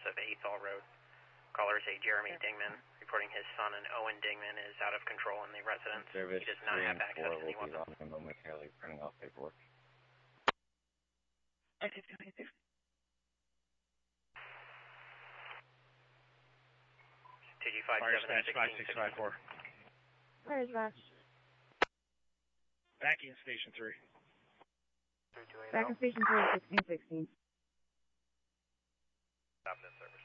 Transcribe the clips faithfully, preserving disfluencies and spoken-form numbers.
of Athol Road. Caller is a Jeremy Dingman, reporting his son and Owen Dingman is out of control in the residence. Service He does not have access to any will be weapons. on momentarily printing off paperwork. Okay, okay, okay. T G five seven five six five four. Where's that? Back in station three. Back in station three, sixteen sixteen. Stop that service.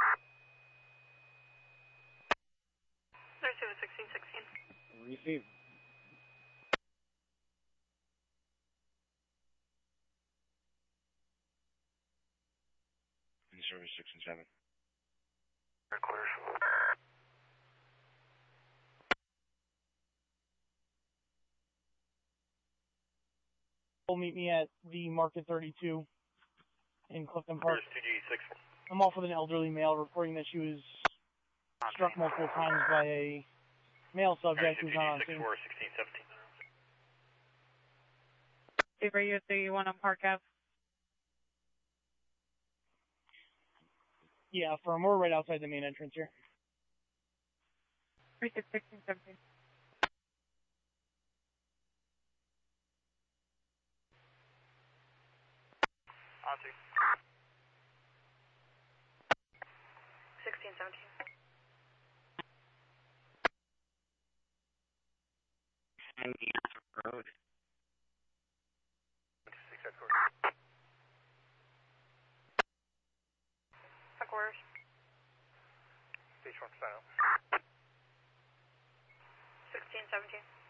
thirty-two sixteen sixteen. Receive. In service six and seven. Headquarters. Will meet me at the Market thirty-two in Clifton Park. two G six. I'm off with an elderly male reporting that she was struck multiple times by a male subject who's not on scene. sixteen seventeen. Are you at the one on Park Ave? Yeah, from we're right outside the main entrance here. three six sixteen seventeen. On to. sixteen seventeen. Road. six headquarters. Headquarters. Station one silent. sixteen seventeen.